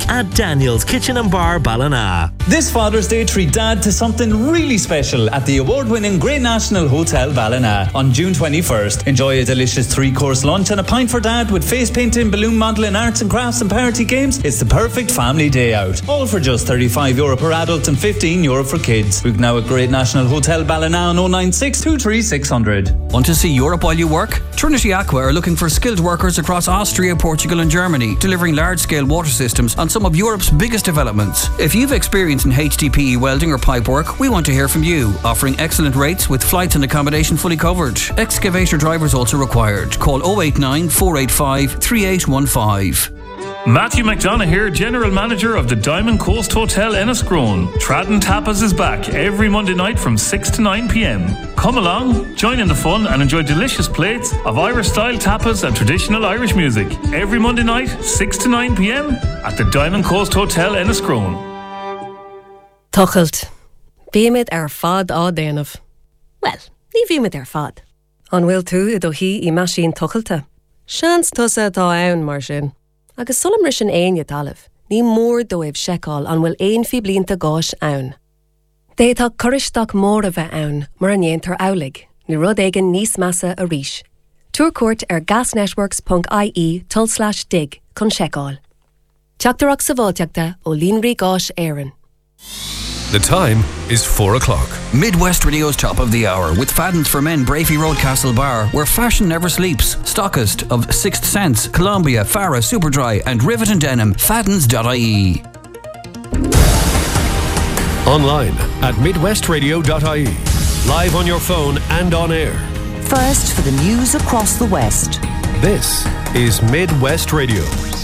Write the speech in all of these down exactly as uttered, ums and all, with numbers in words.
at Daniel's Kitchen and Bar Ballina. This Father's Day, treat Dad to something really special at the award-winning Great National Hotel Ballina on June twenty-first. Enjoy a delicious three-course lunch and a pint for Dad with face painting, balloon modelling, arts and crafts and party games. It's the perfect family day out. All for just thirty-five euro per adult and fifteen euro for kids. Book now at Great National Hotel Ballina on oh nine six, two three six zero zero. Want to see Europe while you work? Trinity Aqua are looking for skilled workers across Austria, Portugal and Germany, delivering large-scale water systems on some of Europe's biggest developments. If you've experience in H D P E welding or pipe work, we want to hear from you. Offering excellent rates with flights and accommodation fully covered. Excavator drivers also required. Call oh eight nine, four eight five, three eight one five. Matthew McDonough here, General Manager of the Diamond Coast Hotel Enniscrone. Tradden Tapas is back every Monday night from six to nine p.m. Come along, join in the fun and enjoy delicious plates of Irish-style tapas and traditional Irish music. Every Monday night, six to nine p.m. at the Diamond Coast Hotel Enniscrone. Tuchelt. Bíimid ar fad á déanamh. Well, ní bhíimid ar fad. An bhfuil tú I do hí I maisín tuchailte. Seans tusa tá ann mar sin. Agus sulam ris an aine talamh. Ní mór dóibh seicáil an bhfuil aon fi blianta gáis ann. Détá coristeach mór a bheith ann mar an éontar aulig. Ní rud éigen níos massa a ríis. Túrcuairt ar gasnetworks dot I E tull slash dig chun seicáil. Teachtarach sa bháteachta ó Línrí gáis éireann. The time is four o'clock. Midwest Radio's top of the hour with Faddens for Men, Brafey Road, Castle Bar, where fashion never sleeps. Stockist of Sixth Sense, Columbia, Farah, Superdry and Rivet and Denim. Faddens dot I E. Online at midwest radio dot I E. Live on your phone and on air. First for the news across the West. This is Midwest Radio.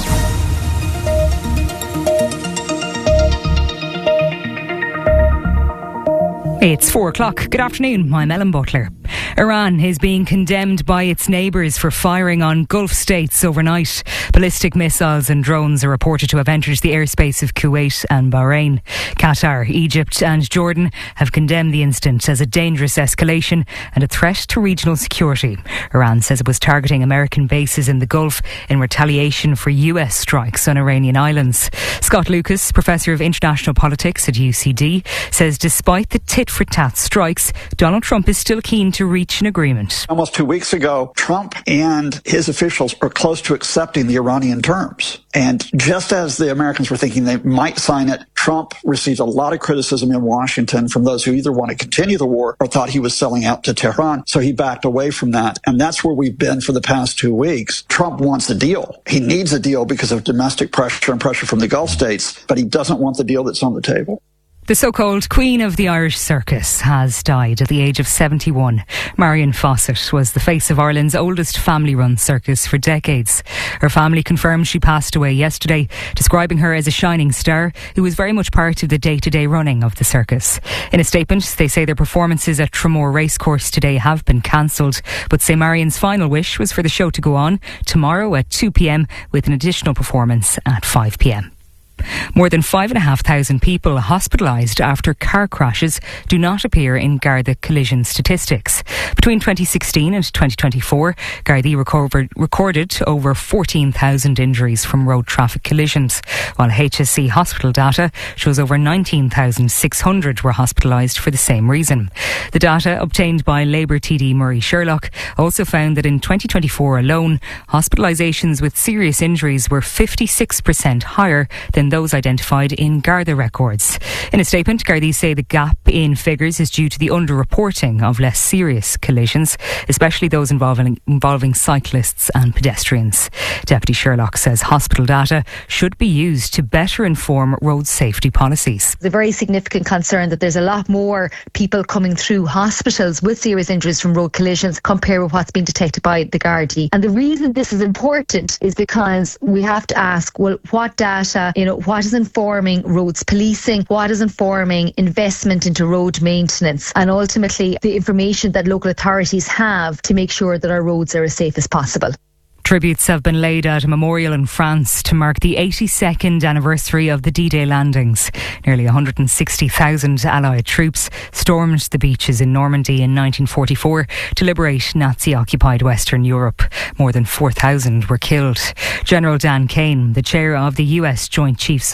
It's four o'clock. Good afternoon. I'm Ellen Butler. Iran is being condemned by its neighbours for firing on Gulf states overnight. Ballistic missiles and drones are reported to have entered the airspace of Kuwait and Bahrain. Qatar, Egypt and Jordan have condemned the incident as a dangerous escalation and a threat to regional security. Iran says it was targeting American bases in the Gulf in retaliation for U S strikes on Iranian islands. Scott Lucas, Professor of International Politics at U C D, says despite the tit-for-tat strikes, Donald Trump is still keen to reach an agreement. Almost two weeks ago, Trump and his officials are close to accepting the Iranian terms. And just as the Americans were thinking they might sign it, Trump received a lot of criticism in Washington from those who either want to continue the war or thought he was selling out to Tehran. So he backed away from that. And that's where we've been for the past two weeks. Trump wants a deal. He needs a deal because of domestic pressure and pressure from the Gulf states, but he doesn't want the deal that's on the table. The so-called Queen of the Irish Circus has died at the age of seventy-one. Marion Fawcett was the face of Ireland's oldest family-run circus for decades. Her family confirmed she passed away yesterday, describing her as a shining star who was very much part of the day-to-day running of the circus. In a statement, they say their performances at Tramore Racecourse today have been cancelled, but say Marion's final wish was for the show to go on tomorrow at two p.m. with an additional performance at five p.m. More than five and a half thousand people hospitalised after car crashes do not appear in Garda collision statistics. Between twenty sixteen and twenty twenty-four, Gardaí recovered, recorded over fourteen thousand injuries from road traffic collisions, while H S C hospital data shows over nineteen thousand six hundred were hospitalised for the same reason. The data obtained by Labour T D Murray Sherlock also found that in twenty twenty-four alone, hospitalisations with serious injuries were fifty-six percent higher than those identified in Garda records. In a statement, Gardaí say the gap in figures is due to the underreporting of less serious collisions, especially those involving, involving cyclists and pedestrians. Deputy Sherlock says hospital data should be used to better inform road safety policies. It's a very significant concern that there's a lot more people coming through hospitals with serious injuries from road collisions compared with what's been detected by the Gardaí. And the reason this is important is because we have to ask, well, what data, you know, what is informing roads policing, what is informing investment into road maintenance, and ultimately the information that local authorities have to make sure that our roads are as safe as possible. Tributes have been laid at a memorial in France to mark the eighty-second anniversary of the D-Day landings. Nearly one hundred sixty thousand Allied troops stormed the beaches in Normandy in nineteen forty-four to liberate Nazi-occupied Western Europe. More than four thousand were killed. General Dan Kane, the chair of the U S Joint Chiefs